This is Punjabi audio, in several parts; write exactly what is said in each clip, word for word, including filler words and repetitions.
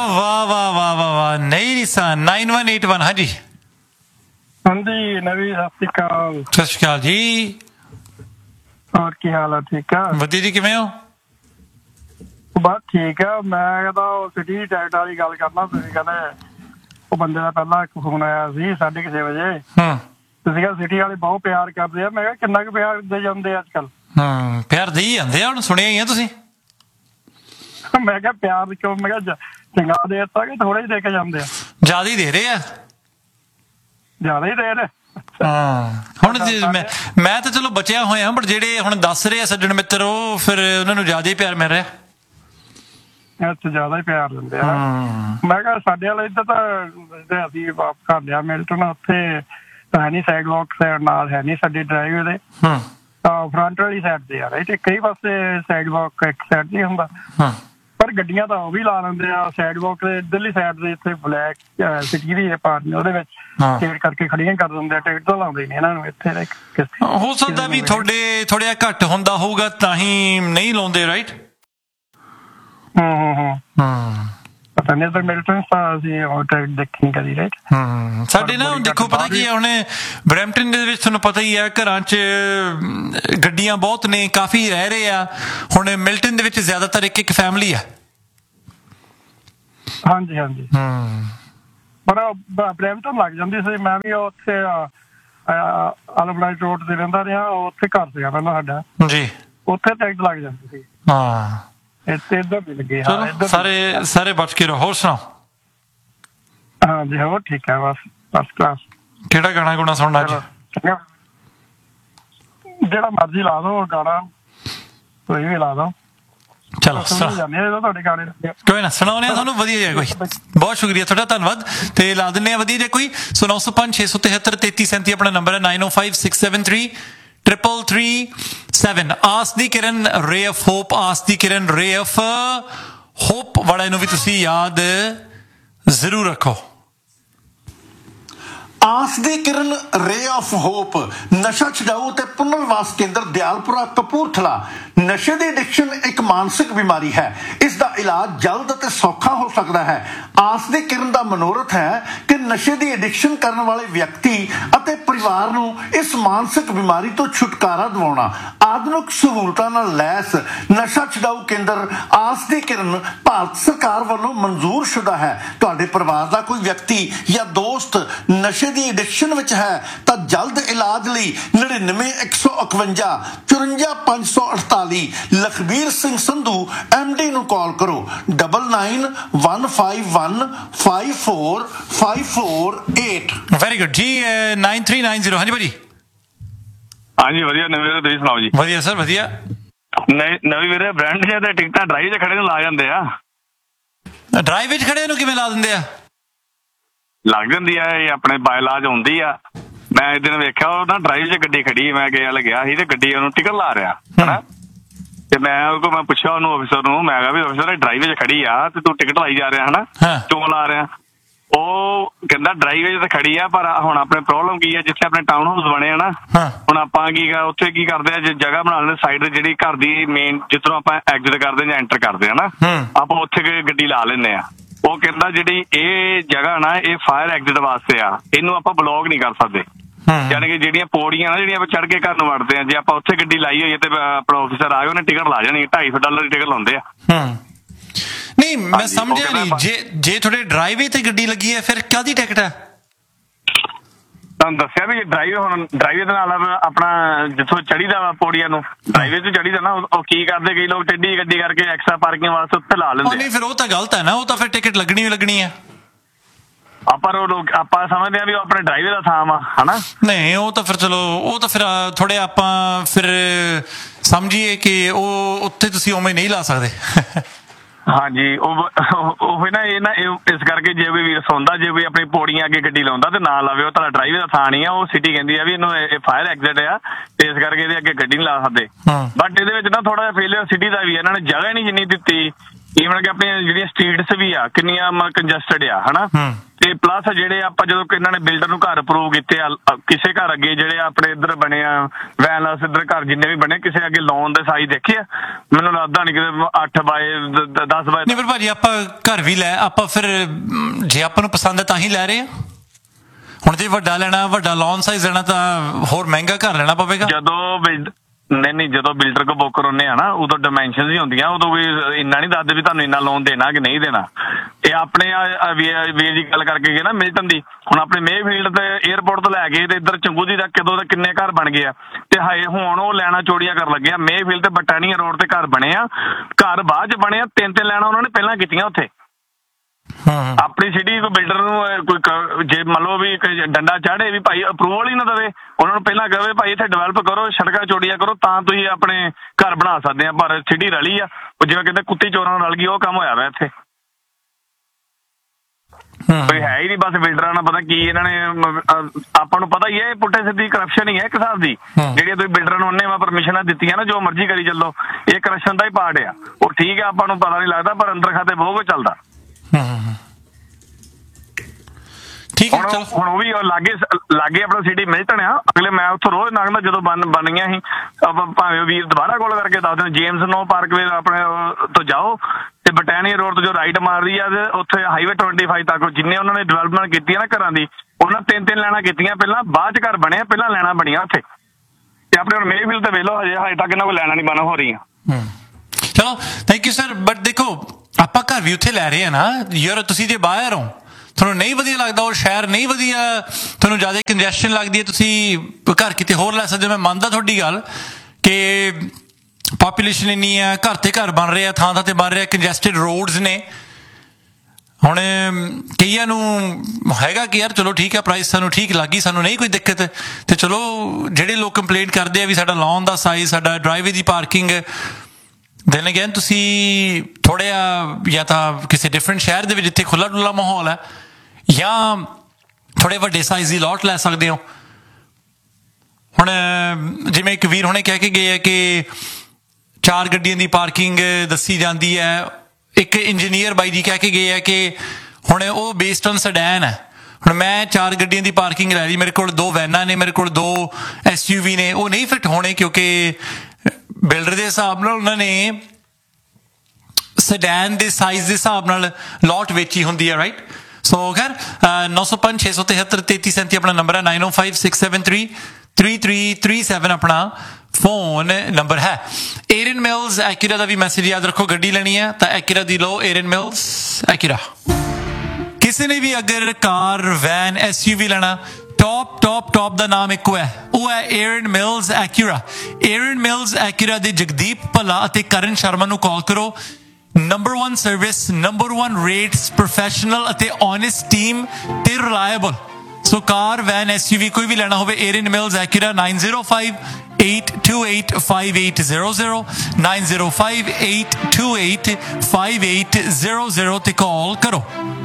वाह वाह वाह वाह वाह नहीं रिसा नाइन वन एट वन हाँ जी हाँ जी नवी सत श्री अकाल। सत श्री अकाल जी और की हाल है? ठीक है वधिया जी किवें हो? बस ठीक है। मैं तो सिटी टैक्ट वाली गल करना तुसीं कहंदे ਉਹ ਬੰਦੇ ਦਾ ਪਹਿਲਾਂ ਇੱਕ ਫੋਨ ਆਇਆ ਸੀ ਸਾਢੇ ਛੇ ਵਜੇ। ਹੂੰ ਤੁਸੀਂ ਕਿਹਾ ਸਿਟੀ ਵਾਲੇ ਬਹੁਤ ਪਿਆਰ ਕਰਦੇ ਆ। ਮੈਂ ਕਿਹਾ ਕਿੰਨਾ ਕੁ ਪਿਆਰ ਦੇ ਜਾਂਦੇ ਅੱਜ ਕੱਲ? ਹੂੰ ਪਿਆਰ ਦੇ ਹੀ ਜਾਂਦੇ ਆ। ਹੁਣ ਸੁਣਿਆ ਹੀ ਆ ਤੁਸੀਂ। ਮੈਂ ਕਿਹਾ ਪਿਆਰ ਕਿਉਂ? ਮੈਂ ਕਿਹਾ ਚੰਗਾ ਦੇ ਦਿੱਤਾ ਕਿ ਥੋੜਾ ਹੀ ਦੇ ਕੇ ਜਾਂਦੇ ਆ? ਜ਼ਿਆਦਾ ਹੀ ਦੇ ਰਹੇ ਆ। ਜ਼ਿਆਦਾ ਹੀ ਦੇ ਰਹੇ। ਹਾਂ ਹੁਣ ਮੈਂ ਮੈਂ ਤਾਂ ਚਲੋ ਬਚਿਆ ਹੋਇਆ ਬਟ ਜਿਹੜੇ ਹੁਣ ਦੱਸ ਰਹੇ ਆ ਸੱਜਣ ਮਿੱਤਰ ਉਹ ਫਿਰ ਉਹਨਾਂ ਨੂੰ ਜ਼ਿਆਦਾ ਹੀ ਪਿਆਰ ਮਿਲ ਰਿਹਾ। ਇੱਥੇ ਜ਼ਿਆਦਾ ਹੀ ਪਿਆਰ ਦਿੰਦੇ ਆ। ਮੈਂ ਕਿਹਾ ਸਾਡੇ ਵਾਲੇ ਇੱਧਰ ਤਾਂ ਅਸੀਂ ਘਰ ਲਿਆ ਮਿਲਟਨ ਉੱਥੇ ਹੈ ਨੀ ਸਾਈਡ ਵਾਕ ਸਾਈਡ ਨਾਲ ਹੈ ਨੀ ਸਾਡੀ ਡਰਾਈਵੇ ਦੇ ਤਾਂ ਫਰੰਟ ਵਾਲੀ ਸਾਈਡ ਤੇ ਆ ਰਾਈਟ। ਕਈ ਪਾਸੇ ਸਾਈਡ ਵਾਕ ਇੱਕ ਸਾਈਡ ਤੇ ਹੁੰਦਾ ਪਰ ਗੱਡੀਆਂ ਤਾਂ ਉਹ ਵੀ ਲਾ ਲੈਂਦੇ ਆ ਸਾਈਡ ਵਾਕ ਦੇ ਇੱਧਰਲੀ ਸਾਈਡ ਦੇ ਇੱਥੇ ਬਲੈਕ ਸਿਟੀ ਦੀ ਪਾਰਟੀ ਉਹਦੇ ਵਿੱਚ ਟਿਕਟ ਕਰਕੇ ਖੜੀਆਂ ਕਰ ਦਿੰਦੇ ਆ। ਟਿਕਟ ਤਾਂ ਲਾਉਂਦੇ ਨਹੀਂ ਇਹਨਾਂ ਨੂੰ ਇੱਥੇ। ਹੋ ਸਕਦਾ ਵੀ ਤੁਹਾਡੇ ਥੋੜ੍ਹਾ ਘੱਟ ਹੁੰਦਾ ਹੋਊਗਾ ਤਾਂ ਹੀ ਨਹੀਂ ਲਾਉਂਦੇ ਰਾਈਟ। ਹੂੰ ਹੂੰ ਹੂੰ ਹੂੰ ਪਤਾ ਨਹੀਂ ਤਾਂ ਮਿਲਟਨ ਅਸੀਂ ਉਹ ਟਿਕਟ ਦੇਖੀ ਕਦੀ ਰਾਈਟ। ਹੂੰ ਸਾਡੇ ਨਾ ਦੇਖੋ ਪਤਾ ਕੀ ਹੈ ਹੁਣ ਬਰੈਂਪਟਨ ਦੇ ਵਿੱਚ ਤੁਹਾਨੂੰ ਪਤਾ ਹੀ ਹੈ ਘਰਾਂ 'ਚ ਗੱਡੀਆਂ ਬਹੁਤ ਨੇ ਕਾਫੀ ਰਹਿ ਰਹੇ ਆ। ਹੁਣ ਮਿਲਟਨ ਦੇ ਵਿੱਚ ਜ਼ਿਆਦਾਤਰ ਇੱਕ ਇੱਕ ਫੈਮਿਲੀ ਆ। ਹਾਂਜੀ ਹਾਂਜੀ ਹੂੰ ਪਰ ਬਰੈਂਪਟਨ ਲੱਗ ਜਾਂਦੀ ਸੀ। ਮੈਂ ਵੀ ਉੱਥੇ ਐਲਮਨਾਈਟ ਰੋਡ ਤੇ ਰਹਿੰਦਾ ਰਿਹਾ। ਉੱਥੇ ਘਰ ਸੀਗਾ ਪਹਿਲਾਂ ਸਾਡਾ ਜੀ ਉੱਥੇ ਟਿਕਟ ਲੱਗ ਜਾਂਦੀ ਸੀ। ਹਾਂ ਇੱਥੇ ਇੱਧਰ ਵੀ ਲੱਗੇ। ਚਲੋ ਸਾਰੇ ਸਾਰੇ ਬਚ ਕੇ ਰਹੋ। ਹੋਰ ਸੁਣਾਓ? ਹਾਂਜੀ ਹੋਰ ਠੀਕ ਹੈ ਬਸ ਫਸਟ ਕਲਾਸ। ਕਿਹੜਾ ਗਾਣਾ ਗੁਣਾ ਸੁਣਨਾ ਅੱਜ? ਜਿਹੜਾ ਮਰਜ਼ੀ ਲਾ ਦੋ ਗਾਣਾ ਕੋਈ ਵੀ ਲਾ ਦੋ। ਚਲੋ ਤੁਹਾਡੇ ਗਾਣੇ ਕੋਈ ਨਾ ਸੁਣਾਉਂਦੇ ਆ ਤੁਹਾਨੂੰ ਵਧੀਆ ਜਿਹਾ ਕੋਈ। ਬਹੁਤ ਸ਼ੁਕਰੀਆ ਤੁਹਾਡਾ ਧੰਨਵਾਦ। ਤੇ ਲਾ ਦਿੰਦੇ ਆ ਵਧੀਆ ਜਿਹਾ ਕੋਈ। ਸੋ ਨੌ ਸੌ ਪੰਜ ਛੇ ਸੌ ਤਿਹੱਤਰ ਤੇਤੀ ਸੈਂਤੀ ਆਪਣਾ ਨੰਬਰ ਹੈ nine O five six seven three triple three seven. Us the Kiran ray of hope us the Kiran ray of hope वाले नूं भी तुसीं याद जरूर रखो। ਆਸ ਦੀ ਕਿਰਨ ਰੇ ਆਫ ਹੋਪ ਨਸ਼ਾ ਛਡਾਊ ਤੇ ਪੁਨਰਵਾਸ ਕੇਂਦਰ ਦਿਆਲਪੁਰਾ ਕਪੂਰਥਲਾ। ਨਸ਼ੇ ਦੀ ਐਡਿਕਸ਼ਨ ਇੱਕ ਮਾਨਸਿਕ ਬਿਮਾਰੀ ਹੈ। ਇਸ ਦਾ ਇਲਾਜ ਜਲਦ ਅਤੇ ਸੌਖਾ ਹੋ ਸਕਦਾ ਹੈ। ਆਸ ਦੀ ਕਿਰਨ ਦਾ ਮਨੋਰਥ ਹੈ ਕਿ ਨਸ਼ੇ ਦੀ ਐਡਿਕਸ਼ਨ ਕਰਨ ਵਾਲੇ ਵਿਅਕਤੀ ਅਤੇ ਪਰਿਵਾਰ ਨੂੰ ਇਸ ਮਾਨਸਿਕ ਬਿਮਾਰੀ ਤੋਂ ਛੁਟਕਾਰਾ ਦਿਵਾਉਣਾ। ਆਧੁਨਿਕ ਸਹੂਲਤਾਂ ਨਾਲ ਲੈਸ ਨਸ਼ਾ ਛਡਾਊ ਕੇਂਦਰ ਆਸ ਦੀ ਕਿਰਨ ਭਾਰਤ ਸਰਕਾਰ ਵੱਲੋਂ ਮਨਜ਼ੂਰ ਸ਼ੁਦਾ ਹੈ। ਤੁਹਾਡੇ ਪਰਿਵਾਰ ਦਾ ਕੋਈ ਵਿਅਕਤੀ ਜਾਂ ਦੋਸਤ ਨਸ਼ੇ ਦੀ ਐਡਿਕਸ਼ਨ ਵਿੱਚ ਹੈ ਤਾਂ ਜਲਦ ਇਲਾਜ ਲਈ ਨੜਿਨਵੇਂ ਇੱਕ ਸੌ ਇਕਵੰਜਾ ਚੁਰੰਜਾ ਪੰਜ ਸੌ ਅਠਤਾਲੀ ਲਖਬੀਰ ਸਿੰਘ ਸੰਧੂ ਐਮ ਡੀ ਨੂੰ ਕਾਲ ਕਰੋ double nine one five one five four five four eight. Very good ਜੀ ਨਾਈਨ ਥ੍ਰੀ ਨਾਈਨ ਜ਼ੀਰੋ। ਹਾਂਜੀ ਭਾਜੀ। ਹਾਂਜੀ ਵਧੀਆ ਨਵੀਂ ਵੀਰੇ ਤੁਸੀਂ ਸੁਣਾਓ ਜੀ? ਵਧੀਆ ਸਰ ਵਧੀਆ। ਨਵੀਂ ਵੀਰੇ ਬ੍ਰਾਂਡ ਜੇ ਤੇ ਟਿਕਟਾਂ ਡਰਾਈਵ 'ਚ ਖੜੇ ਨੂੰ ਲਾ ਜਾਂਦੇ ਆ। ਡਰਾਈਵ ਵਿੱਚ ਖੜੇ ਨੂੰ ਕਿਵੇਂ ਲਾ ਦਿੰਦੇ ਆ? ਲੱਗ ਜਾਂਦੀ ਆ ਇਹ ਆਪਣੇ ਬਾਇਲਾਜ ਹੁੰਦੀ ਆ। ਮੈਂ ਇੱਕ ਦਿਨ ਵੇਖਿਆ ਉਹ ਨਾ ਡਰਾਈਵ 'ਚ ਗੱਡੀ ਖੜੀ ਮੈਂ ਗਿਆ ਲੱਗਿਆ ਸੀ ਤੇ ਗੱਡੀ ਉਹਨੂੰ ਟਿਕਟ ਲਾ ਰਿਹਾ ਹਨਾ ਤੇ ਮੈਂ ਉਹ ਕੋਲ ਮੈਂ ਪੁੱਛਿਆ ਉਹਨੂੰ ਅਫਸਰ ਨੂੰ ਮੈਂ ਕਿਹਾ ਵੀ ਅਫਸਰ ਡਰਾਈਵ 'ਚ ਖੜੀ ਆ ਤੇ ਤੂੰ ਟਿਕਟ ਲਾਈ ਜਾ ਰਿਹਾ ਹਨਾ ਕਿਉਂ ਲਾ ਰਿਹਾ? ਉਹ ਕਹਿੰਦਾ ਡਰਾਈਵੇ ਤਾਂ ਖੜੀ ਆ ਪਰ ਹੁਣ ਆਪਣੇ ਪ੍ਰੋਬਲਮ ਕੀ ਆ ਜਿੱਥੇ ਆਪਣੇ ਟਾਊਨ ਹਾਊਸ ਬਣੇ ਆ ਨਾ ਹੁਣ ਆਪਾਂ ਕੀ ਉੱਥੇ ਕੀ ਕਰਦੇ ਆ ਜਗ੍ਹਾ ਬਣਾ ਲੈਂਦੇ ਸਾਈਡ ਜਿਹੜੀ ਘਰ ਦੀ ਮੇਨ ਜਿੱਧਰੋਂ ਆਪਾਂ ਐਗਜ਼ਿਟ ਕਰਦੇ ਜਾਂ ਐਂਟਰ ਕਰਦੇ ਆ ਨਾ ਆਪਾਂ ਉੱਥੇ ਗੱਡੀ ਲਾ ਲੈਂਦੇ ਆ। ਉਹ ਕਹਿੰਦਾ ਜਿਹੜੀ ਇਹ ਜਗ੍ਹਾ ਨਾ ਇਹ ਫਾਇਰ ਐਗਜ਼ਿਟ ਵਾਸਤੇ ਆ ਇਹਨੂੰ ਆਪਾਂ ਬਲੌਕ ਨਹੀਂ ਕਰ ਸਕਦੇ। ਯਾਨੀ ਕਿ ਜਿਹੜੀਆਂ ਪੌੜੀਆਂ ਨਾ ਜਿਹੜੀਆਂ ਆਪਾਂ ਚੜ੍ਹ ਕੇ ਘਰ ਨੂੰ ਵੜਦੇ ਆ ਜੇ ਆਪਾਂ ਉੱਥੇ ਗੱਡੀ ਲਾਈ ਹੋਈ ਤੇ ਆਪਣਾ ਆਫਿਸਰ ਆ ਉਹਨੇ ਟਿਕਟ ਲਾ ਜਾਣੀ ਢਾਈ ਸੌ ਡਾਲਰ ਦੀ ਟਿਕਟ ਲਾਉਂਦੇ ਆ। ਨਹੀਂ ਮੈਂ ਸਮਝਿਆ ਨਹੀਂ ਜੇ ਜੇ ਤੁਹਾਡੇ ਡਰਾਈਵੇ ਤੇ ਗੱਡੀ ਲੱਗੀ ਹੈ ਫਿਰ ਕਾਹਦੀ ਟਿਕਟ ਹੈ? ਤੁਹਾਨੂੰ ਦੱਸਿਆ ਵੀ ਡਰਾਈਵੇ ਹੁਣ ਡਰਾਈਵੇ ਦੇ ਨਾਲ ਆਪਣਾ ਜਿੱਥੋਂ ਚੜੀਦਾ ਵਾ ਪੌੜੀਆਂ ਨੂੰ ਡਰਾਈਵੇ ਤੋਂ ਚੜੀਦਾ ਨਾ ਉਹ ਕੀ ਕਰਦੇ ਕਈ ਲੋਕ ਟੇਢੀ ਗੱਡੀ ਕਰਕੇ ਐਕਸਟਰਾ ਪਾਰਕਿੰਗ ਵਾਸਤੇ ਉੱਥੇ ਲਾ ਲੈਂਦੇ। ਨਹੀਂ ਫਿਰ ਉਹ ਤਾਂ ਗਲਤ ਹੈ ਨਾ ਉਹ ਤਾਂ ਫਿਰ ਟਿਕਟ ਲੱਗਣੀ ਲੱਗਣੀ ਹੈ। ਆਪਾਂ ਉਹ ਲੋਕ ਆਪਾਂ ਸਮਝਦੇ ਆ ਵੀ ਉਹ ਆਪਣੇ ਡਰਾਈਵੇ ਦਾ ਥਾਂ ਵਾ ਹਨਾ। ਨਹੀਂ ਉਹ ਤਾਂ ਫਿਰ ਚਲੋ ਉਹ ਤਾਂ ਫਿਰ ਥੋੜੇ ਆਪਾਂ ਫਿਰ ਸਮਝੀਏ ਕਿ ਉਹ ਉੱਥੇ ਤੁਸੀਂ ਉਵੇਂ ਨਹੀਂ ਲਾ ਸਕਦੇ। ਹਾਂਜੀ ਉਹ ਉਹ ਨਾ ਇਹ ਨਾ ਇਸ ਕਰਕੇ ਜੇ ਕੋਈ ਵੀਰ ਸੁਣਦਾ ਜੇ ਕੋਈ ਆਪਣੀ ਪੌੜੀਆਂ ਅੱਗੇ ਗੱਡੀ ਲਾਉਂਦਾ ਤੇ ਨਾ ਲਾਵੇ ਉਹ ਤੁਹਾਡਾ ਡਰਾਈਵੇ ਦਾ ਥਾਂ ਨਹੀਂ ਆ। ਉਹ ਸਿਟੀ ਕਹਿੰਦੀ ਆ ਵੀ ਇਹਨੂੰ ਇਹ ਫਾਇਰ ਐਗਜ਼ਿਟ ਆ ਤੇ ਇਸ ਕਰਕੇ ਇਹਦੇ ਅੱਗੇ ਗੱਡੀ ਨਹੀਂ ਲਾ ਸਕਦੇ। ਬਟ ਇਹਦੇ ਵਿੱਚ ਨਾ ਥੋੜਾ ਜਿਹਾ ਫੇਲਿਅਰ ਸਿਟੀ ਦਾ ਵੀ ਇਹਨਾਂ ਨੇ ਜਗ੍ਹਾ ਨਹੀਂ ਜਿੰਨੀ ਦਿੱਤੀ ਈਵਨ ਕਿ ਆਪਣੀਆਂ ਜਿਹੜੀਆਂ ਸਟਰੀਟਸ ਵੀ ਆ ਕਿੰਨੀਆਂ ਕੰਜਸਟਡ ਆ ਹਨਾ ਤੇ ਪਲੱਸ ਜਿਹੜੇ ਆਪਾਂ ਜਦੋਂ ਇਹਨਾਂ ਨੇ ਬਿਲਡਰ ਨੂੰ ਘਰ ਅਪਰੂਵ ਕੀਤੇ ਆ ਕਿਸੇ ਘਰ ਅੱਗੇ ਜਿਹੜੇ ਆਪਣੇ ਇੱਧਰ ਬਣੇ ਆ ਵੈਨ ਹਾਊਸ ਇੱਧਰ ਘਰ ਜਿੰਨੇ ਵੀ ਬਣੇ ਕਿਸੇ ਅੱਗੇ ਲੋਨ ਦੇ ਸਾਈਜ਼ ਦੇਖੇ ਆ ਮੈਨੂੰ ਲੱਗਦਾ ਨਹੀਂ ਕਿ ਅੱਠ ਬਾਏ ਦਸ ਬਾਏ ਨਹੀਂ ਪਰ ਭਾਜੀ ਆਪਾਂ ਘਰ ਵੀ ਲੈ ਆਪਾਂ ਫਿਰ ਜੇ ਆਪਾਂ ਨੂੰ ਪਸੰਦ ਹੈ ਤਾਂ ਹੀ ਲੈ ਰਹੇ ਆ ਹੁਣ ਜੇ ਵੱਡਾ ਲੈਣਾ ਵੱਡਾ ਲੋਨ ਸਾਈਜ਼ ਲੈਣਾ ਤਾਂ ਹੋਰ ਮਹਿੰਗਾ ਘਰ ਲੈਣਾ ਪਵੇਗਾ ਜਦੋਂ ਬਿਲਡ ਨਹੀਂ ਨਹੀਂ ਜਦੋਂ ਬਿਲਡਰ ਕੋ ਬੁੱਕ ਕਰਾਉਂਦੇ ਆ ਨਾ ਉਦੋਂ ਡਾਇਮੈਂਸ਼ਨਸ ਹੀ ਹੁੰਦੀਆਂ ਉਦੋਂ ਵੀ ਇੰਨਾ ਨਹੀਂ ਦੱਸਦੇ ਵੀ ਤੁਹਾਨੂੰ ਇੰਨਾ ਲੋਨ ਦੇਣਾ ਕਿ ਨਹੀਂ ਦੇਣਾ ਇਹ ਆਪਣੇ ਵੀਰ ਦੀ ਗੱਲ ਕਰਕੇ ਗਏ ਨਾ ਮਿਲਟਨ ਦੀ ਹੁਣ ਆਪਣੇ ਮੇਫੀਲਡ ਤੇ 에ਅਰਪੋਰਟ ਤੋਂ ਲੈ ਕੇ ਤੇ ਇੱਧਰ ਚੰਗੂਦੀ ਤੱਕ ਕਦੋਂ ਦੇ ਕਿੰਨੇ ਘਰ ਬਣ ਗਏ ਆ ਤੇ ਹਾਏ ਹੁਣ ਉਹ ਲੈਣਾ ਚੋੜੀਆਂ ਕਰਨ ਲੱਗੇ ਆ ਮੇਫੀਲਡ ਤੇ ਬਟਾਨੀਆ ਰੋਡ ਤੇ ਘਰ ਬਣੇ ਆ ਘਰ ਬਾਅਦ ਚ ਬਣੇ ਆ ਤਿੰਨ ਤਿੰਨ ਲੈਣਾ ਉਹਨਾਂ ਨੇ ਪਹਿਲਾਂ ਕੀਤੀਆਂ ਉੱਥੇ ਆਪਣੀ ਸਿਟੀ ਕੋਈ ਬਿਲਡਰ ਨੂੰ ਕੋਈ ਜੇ ਮੰਨ ਲਓ ਵੀ ਡੰਡਾ ਚਾੜੇ ਵੀ ਭਾਈ ਅਪਰੂਵਲ ਹੀ ਨਾ ਦੇਵੇ ਉਹਨਾਂ ਨੂੰ ਪਹਿਲਾਂ ਕਹੇ ਭਾਈ ਇੱਥੇ ਡਿਵੈਲਪ ਕਰੋ ਸੜਕਾਂ ਚੌੜੀਆਂ ਕਰੋ ਤਾਂ ਤੁਸੀਂ ਆਪਣੇ ਘਰ ਬਣਾ ਸਕਦੇ ਆ ਪਰ ਸਿਟੀ ਰਲੀ ਆ ਉਹ ਜਿਵੇਂ ਕਹਿੰਦੇ ਕੁੱਤੀ ਚੋਰਾਂ ਨਾਲ ਰਲ ਗਈ ਉਹ ਕੰਮ ਹੋਇਆ ਵਾ ਇੱਥੇ ਕੋਈ ਹੈ ਹੀ ਨਹੀਂ ਬਸ ਬਿਲਡਰਾਂ ਨਾਲ ਪਤਾ ਕੀ ਇਹਨਾਂ ਨੇ ਆਪਾਂ ਨੂੰ ਪਤਾ ਹੀ ਹੈ ਪੁੱਠੇ ਸਿੱਧੀ ਕਰਪਸ਼ਨ ਹੀ ਹੈ ਇੱਕ ਹਿਸਾਬ ਦੀ ਜਿਹੜੀਆਂ ਤੁਸੀਂ ਬਿਲਡਰਾਂ ਨੂੰ ਉਹਨੇ ਪਰਮਿਸ਼ਨਾਂ ਦਿੱਤੀਆਂ ਨਾ ਜੋ ਮਰਜ਼ੀ ਕਰੀ ਚੱਲੋ ਇਹ ਕਰਪਸ਼ਨ ਦਾ ਹੀ ਪਾਰਟ ਆ ਉਹ ਠੀਕ ਹੈ ਆਪਾਂ ਨੂੰ ਪਤਾ ਨਹੀਂ ਲੱਗਦਾ ਪਰ ਅੰਦਰ ਖਾਤੇ ਬਹੁਤ ਕੁਝ ਚੱਲਦਾ ਠੀਕ ਹੈ ਹੁਣ ਉਹ ਵੀ ਲਾਗੇ ਲਾਗੇ ਆਪਣਾ ਸਿਟੀ ਮਿਲਟਨ ਆ ਅਗਲੇ ਮੈਂ ਉੱਥੋਂ ਰੋਜ਼ ਲੰਘਦਾ ਜਦੋਂ ਬਣ ਬਣੀਆਂ ਸੀ ਭਾਵੇਂ ਵੀਰ ਦੁਬਾਰਾ ਕਾਲ ਕਰਕੇ ਦੱਸ ਦਿਓ ਜੇਮਸ ਨੋ ਪਾਰਕਵੇ ਆਪਣੇ ਤੋਂ ਜਾਓ ਤੇ ਬਟਾਨੀਆ ਰੋਡ ਤੋਂ ਜੋ ਰਾਈਟ ਮਾਰਦੀ ਆ ਤੇ ਉੱਥੇ ਹਾਈਵੇ ਟਵੈਂਟੀ ਫਾਈਵ ਤੱਕ ਜਿੰਨੇ ਉਹਨਾਂ ਨੇ ਡਿਵੈਲਪਮੈਂਟ ਕੀਤੀ ਨਾ ਘਰਾਂ ਦੀ ਉਹਨਾਂ ਤਿੰਨ ਤਿੰਨ ਲੈਣਾ ਕੀਤੀਆਂ ਪਹਿਲਾਂ ਬਾਅਦ ਚ ਘਰ ਬਣਿਆ ਪਹਿਲਾਂ ਲੈਣਾ ਬਣੀਆਂ ਉੱਥੇ ਤੇ ਆਪਣੇ ਹੁਣ ਮੇਫੀਲਡ ਤੇ ਵੇਖ ਲਓ ਹਜੇ ਹਜੇ ਤੱਕ ਇਹਨਾਂ ਕੋਲ ਲੈਣਾ ਨਹੀਂ ਬਣਾ ਹੋ ਰਹੀਆਂ ਚਲੋ ਥੈਂਕ ਯੂ ਸਰ ਬਟ ਦੇਖੋ ਆਪਾਂ ਘਰ ਵੀ ਉੱਥੇ ਲੈ ਰਹੇ ਆ ਨਾ ਯਾਰ ਤੁਸੀਂ ਜੇ ਬਾਹਰ ਹੋ ਤੁਹਾਨੂੰ ਨਹੀਂ ਵਧੀਆ ਲੱਗਦਾ ਉਹ ਸ਼ਹਿਰ ਨਹੀਂ ਵਧੀਆ ਤੁਹਾਨੂੰ ਜ਼ਿਆਦਾ ਕੰਜੈਸ਼ਨ ਲੱਗਦੀ ਹੈ ਤੁਸੀਂ ਘਰ ਕਿਤੇ ਹੋਰ ਲੈ ਸਕਦੇ ਮੈਂ ਮੰਨਦਾ ਤੁਹਾਡੀ ਗੱਲ ਕਿ ਪਾਪੂਲੇਸ਼ਨ ਇੰਨੀ ਆ ਘਰ ਤੇ ਘਰ ਬਣ ਰਹੇ ਆ ਥਾਂ ਥਾਂ ਤੇ ਬਣ ਰਹੇ ਕੰਜੈਸਟਡ ਰੋਡਸ ਨੇ ਹੁਣ ਕਈਆਂ ਨੂੰ ਹੈਗਾ ਕਿ ਯਾਰ ਚਲੋ ਠੀਕ ਹੈ ਪ੍ਰਾਈਸ ਸਾਨੂੰ ਠੀਕ ਲੱਗੀ ਸਾਨੂੰ ਨਹੀਂ ਕੋਈ ਦਿੱਕਤ ਤੇ ਚਲੋ ਜਿਹੜੇ ਲੋਕ ਕੰਪਲੇਂਟ ਕਰਦੇ ਆ ਵੀ ਸਾਡਾ ਲੌਨ ਦਾ ਸਾਈਜ਼ ਸਾਡਾ ਡਰਾਈਵੇ ਦੀ ਪਾਰਕਿੰਗ ਦੈਨ ਅਗੇਨ ਤੁਸੀਂ ਥੋੜ੍ਹਾ ਜਾਂ ਤਾਂ ਕਿਸੇ ਡਿਫਰੈਂਟ ਸ਼ਹਿਰ ਦੇ ਵਿੱਚ ਜਿੱਥੇ ਖੁੱਲ੍ਹਾ ਡੁੱਲਾ ਮਾਹੌਲ ਹੈ ਜਾਂ ਥੋੜ੍ਹੇ ਵੱਡੇ ਸਾਈਜ਼ ਦੀ ਲੋਟ ਲੈ ਸਕਦੇ ਹੋ ਹੁਣ ਜਿਵੇਂ ਇੱਕ ਵੀਰ ਹੁਣੇ ਕਹਿ ਕੇ ਗਏ ਹੈ ਕਿ ਚਾਰ ਗੱਡੀਆਂ ਦੀ ਪਾਰਕਿੰਗ ਦੱਸੀ ਜਾਂਦੀ ਹੈ ਇੱਕ ਇੰਜੀਨੀਅਰ ਬਾਈ ਜੀ ਕਹਿ ਕੇ ਗਏ ਹੈ ਕਿ ਹੁਣ ਉਹ ਬੇਸਡ ਔਨ ਸਡੈਨ ਹੈ ਹੁਣ ਮੈਂ ਚਾਰ ਗੱਡੀਆਂ ਦੀ ਪਾਰਕਿੰਗ ਲੈ ਲਈ ਮੇਰੇ ਕੋਲ ਦੋ ਵੈਨਾਂ ਨੇ ਮੇਰੇ ਕੋਲ ਦੋ ਐਸ ਯੂ ਵੀ ਨੇ ਉਹ ਨਹੀਂ ਫਿੱਟ ਹੋਣੇ ਕਿਉਂਕਿ ਬਿਲਡਰ ਦੇ ਹਿਸਾਬ ਨਾਲ ਉਹਨਾਂ ਨੇ ਸਡੈਨ ਦੇ ਸਾਈਜ਼ ਦੇ ਹਿਸਾਬ ਨਾਲ ਲੋਟ ਵੇਚੀ ਹੁੰਦੀ ਹੈ ਰਾਈਟ ਸੋ ਖੈਰ ਨੌ ਸੌ ਪੰਜ ਛੇ ਸੌ ਤਿਹੱਤਰ ਤੇਤੀ ਸੈਂਤੀ ਆਪਣਾ ਨੰਬਰ ਹੈ ਨਾਈਨ ਓ five six seven three three three three seven ਆਪਣਾ ਫੋਨ ਨੰਬਰ ਹੈ ਏਰਨ ਮਿਲਸ ਐਕਿਰਾ ਦਾ ਵੀ ਮੈਸੇਜ ਯਾਦ ਰੱਖੋ ਗੱਡੀ ਲੈਣੀ ਹੈ ਤਾਂ ਐਕਿਰਾ ਦੀ ਲਓ ਏਰਨ ਮਿਲਸ ਐਕਿਰਾ ਕਿਸੇ ਨੇ ਵੀ ਅਗਰ ਕਾਰ ਵੈਨ ਐਸ ਯੂ ਵੀ ਲੈਣਾ ਟੌਪ ਟੌਪ ਟੌਪ ਦਾ ਨਾਮ ਇੱਕੋ ਹੈ ਉਹ ਹੈ ਏਰਨ ਮਿਲਸ ਐਕਿਰਾ ਏਰਨ ਮਿਲਸ ਐਕਿਰਾ ਦੇ ਜਗਦੀਪ ਭੱਲਾ ਅਤੇ ਕਰਨ ਸ਼ਰਮਾ ਨੂੰ ਕਾਲ ਕਰੋ number one service number one rates professional ਅਤੇ ਓਨੈਸਟ ਟੀਮ ਤੇ reliable so car van S you ਵੀ ਕੋਈ ਵੀ ਲੈਣਾ ਹੋਵੇ ਏਰਨ mills ਐਕਿਰਾ nine zero five eight two eight five eight zero zero nine zero five eight two eight five eight zero zero ਤੇ ਕਾਲ ਕਰੋ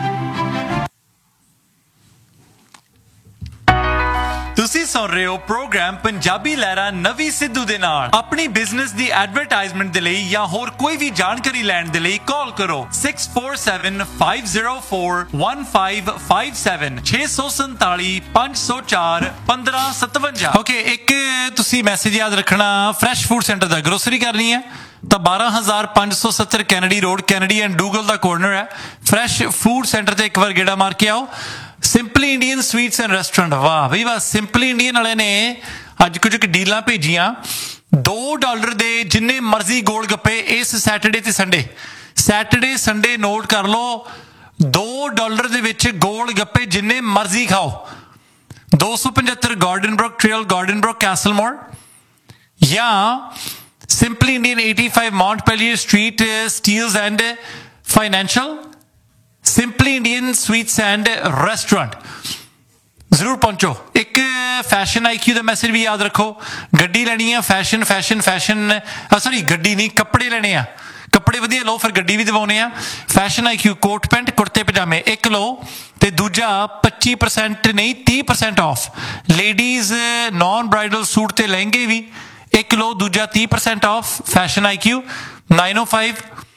ਤੁਸੀਂ ਸੁਣ ਰਹੇ ਹੋ ਪ੍ਰੋਗਰਾਮ ਪੰਜਾਬੀ ਲਹਿਰਾ ਨਵੀਂ ਸਿੱਧੂ ਦੇ ਨਾਲ ਆਪਣੀ ਬਿਜ਼ਨਸ ਦੀ ਐਡਵਰਟਾਈਜ਼ਮੈਂਟ ਦੇ ਲਈ ਜਾਂ ਹੋਰ ਕੋਈ ਵੀ ਜਾਣਕਾਰੀ ਲੈਣ ਦੇ ਲਈ ਕਾਲ ਕਰੋ six four seven five zero four one five five seven ਛੇ ਸੌ ਸੰਤਾਲੀ ਪੰਜ ਸੌ ਚਾਰ ਪੰਦਰਾਂ ਸਤਵੰਜਾ ਓਕੇ ਇੱਕ ਤੁਸੀਂ ਮੈਸੇਜ ਯਾਦ ਰੱਖਣਾ ਫਰੈਸ਼ ਫੂਡ ਸੈਂਟਰ ਦਾ ਗਰੋਸਰੀ ਕਰਨੀ ਹੈ ਤਾਂ ਬਾਰਾਂ ਹਜ਼ਾਰ ਪੰਜ ਸੌ ਸੱਤਰ Kennedy road Kennedy and ਡੂਗਲ the corner ਹੈ ਫਰੈਸ਼ ਫੂਡ ਸੈਂਟਰ ਤੇ ਇੱਕ ਵਾਰ ਗੇੜਾ ਮਾਰ ਕੇ ਆਓ simply Indian sweets and restaurant ਵਾਹ ਬਈ ਵਾਹ ਸਿੰਪਲੀ ਇੰਡੀਅਨ ਵਾਲਿਆਂ ਨੇ ਅੱਜ ਕੁਝ ਡੀਲਾਂ ਭੇਜੀਆਂ ਦੋ ਡਾਲਰ ਦੇ ਜਿੰਨੇ ਮਰਜ਼ੀ ਗੋਲ ਗੱਪੇ ਇਸ ਸੈਟਰਡੇ ਤੇ ਸੰਡੇ ਸੈਟਰਡੇ ਸੰਡੇ ਨੋਟ ਕਰ ਲਓ ਦੋ ਡਾਲਰ ਦੇ ਵਿੱਚ ਗੋਲ ਗੱਪੇ ਜਿੰਨੇ ਮਰਜ਼ੀ ਖਾਓ ਦੋ ਸੌ ਪਝੱਤਰ garden Brook trail garden Brook ਕੈਸਲਮੋਰ ਜਾਂ simply Indian eighty-five Montpelier Street Steels and Financial simply Indian sweets and restaurant ਜ਼ਰੂਰ ਪਹੁੰਚੋ ਇੱਕ ਫੈਸ਼ਨ ਆਈ ਕਿਊ ਦਾ ਮੈਸੇਜ ਵੀ ਯਾਦ ਰੱਖੋ ਗੱਡੀ ਲੈਣੀ ਆ ਫੈਸ਼ਨ ਫੈਸ਼ਨ ਫੈਸ਼ਨ ਸੌਰੀ ਗੱਡੀ ਨਹੀਂ ਕੱਪੜੇ ਲੈਣੇ ਆ ਕੱਪੜੇ ਵਧੀਆ ਲਓ ਫਿਰ ਗੱਡੀ ਵੀ ਦਿਵਾਉਣੇ ਆ ਫੈਸ਼ਨ ਆਈ ਕਿਊ ਕੋਟ ਪੈਂਟ ਕੁੜਤੇ ਪਜਾਮੇ ਇੱਕ ਲਓ ਤੇ ਦੂਜਾ ਪੱਚੀ ਪਰਸੈਂਟ ਨਹੀਂ ਤੀਹ percent off ladies non bridal suit ਤੇ ਲਹਿੰਗੇ ਵੀ ਇੱਕ ਲਓ ਦੂਜਾ ਤੀਹ ਪਰਸੈਂਟ ਆਫ ਫੈਸ਼ਨ ਆਈ ਕਿਊ nine oh five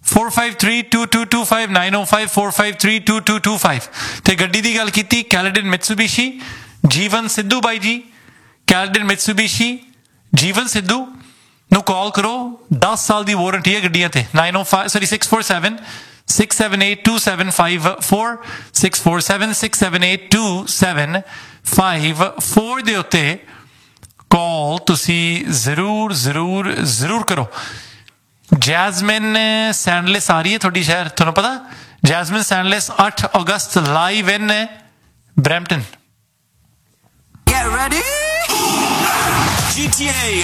four five three two two two five nine oh five four five three two two two five ਤੇ ਗੱਡੀ ਦੀ ਗੱਲ ਕੀਤੀ ਕੈਲਡਨ ਮਿਟਸੂਬਿਸ਼ੀ ਜੀਵਨ ਸਿੱਧੂ ਬਾਈ ਜੀ ਕੈਲਡਨ ਮਿਟਸੂਬਿਸ਼ੀ ਜੀਵਨ ਸਿੱਧੂ ਨੂੰ ਕਾਲ ਕਰੋ ਦਸ ਸਾਲ ਦੀ ਵਾਰੰਟੀ ਹੈ ਗੱਡੀਆਂ ਤੇ nine oh five sorry six four seven six seven eight two seven five four six four seven six seven eight two seven five four ਦੇ ਉੱਤੇ ਕਾਲ ਤੁਸੀਂ ਜ਼ਰੂਰ ਜ਼ਰੂਰ ਜ਼ਰੂਰ ਕਰੋ ਜੈਸਮਿਨ ਸੈਂਡਲਿਸ ਆ ਰਹੀ ਹੈ ਤੁਹਾਡੀ ਸ਼ਹਿਰ ਤੁਹਾਨੂੰ ਪਤਾ Jasmine ਸੈਂਡਲਿਸ eight August live in Brampton Get ready! G T A